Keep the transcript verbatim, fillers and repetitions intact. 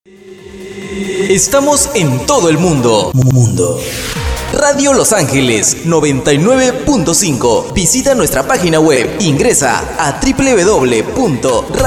Estamos en todo el mundo. Mundo. Radio Los Ángeles noventa y nueve punto cinco. Visita nuestra página web. Ingresa a doble u doble u doble u punto radio